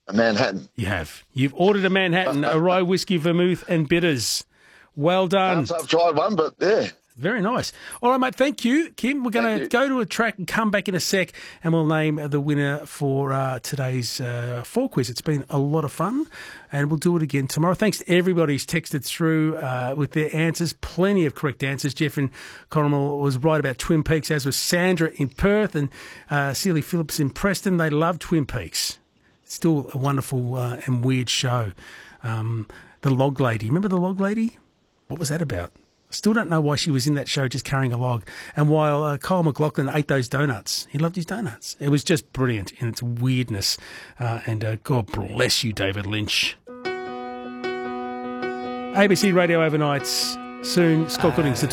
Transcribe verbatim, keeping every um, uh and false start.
a Manhattan. You have. You've ordered a Manhattan, a rye whiskey, vermouth and bitters. Well done. I've tried one, but yeah. Very nice. All right, mate, thank you, Kim. We're going to go to a track and come back in a sec, and we'll name the winner for uh, today's uh, fall quiz. It's been a lot of fun, and we'll do it again tomorrow. Thanks to everybody who's texted through uh, with their answers. Plenty of correct answers. Jeff in Cornwall was right about Twin Peaks, as was Sandra in Perth and uh, Celia Phillips in Preston. They love Twin Peaks. Still a wonderful uh, and weird show. Um, the Log Lady. Remember the Log Lady? What was that about? Still don't know why she was in that show just carrying a log. And while uh, Kyle MacLachlan ate those donuts, he loved his donuts. It was just brilliant in its weirdness. Uh, and uh, God bless you, David Lynch. A B C Radio Overnights. Soon, Scott Gooding's The